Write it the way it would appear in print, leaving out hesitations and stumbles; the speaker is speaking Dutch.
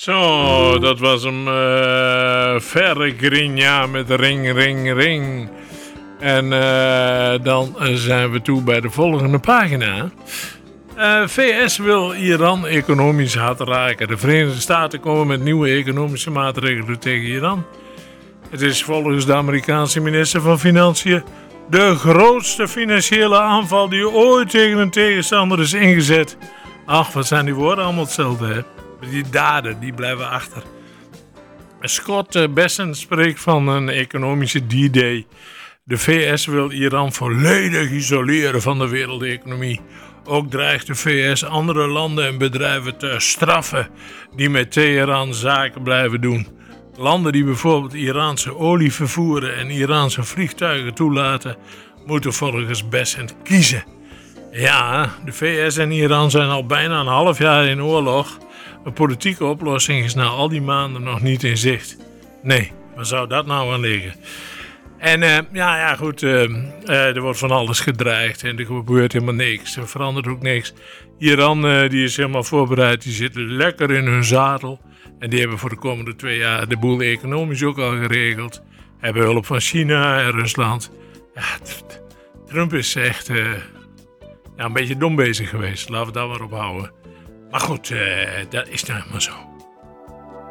Zo, dat was hem. Verre Grinja met ring, ring, ring. En dan zijn we toe bij de volgende pagina. VS wil Iran economisch hard raken. De Verenigde Staten komen met nieuwe economische maatregelen tegen Iran. Het is volgens de Amerikaanse minister van Financiën de grootste financiële aanval die ooit tegen een tegenstander is ingezet. Ach, wat zijn die woorden allemaal hetzelfde, hè? Die daden, die blijven achter. Scott Bessent spreekt van een economische D-Day. De VS wil Iran volledig isoleren van de wereldeconomie. Ook dreigt de VS andere landen en bedrijven te straffen die met Teheran zaken blijven doen. Landen die bijvoorbeeld Iraanse olie vervoeren en Iraanse vliegtuigen toelaten, moeten volgens Bessent kiezen. Ja, de VS en Iran zijn al bijna een half jaar in oorlog. Een politieke oplossing is na al die maanden nog niet in zicht. Nee, waar zou dat nou aan liggen? En goed, er wordt van alles gedreigd en er gebeurt helemaal niks. Er verandert ook niks. Iran die is helemaal voorbereid, die zitten lekker in hun zadel. En die hebben voor de komende 2 jaar de boel economisch ook al geregeld. Hebben hulp van China en Rusland. Ja, Trump is echt een beetje dom bezig geweest. Laten we daar maar op houden. Maar goed, dat is nou helemaal zo.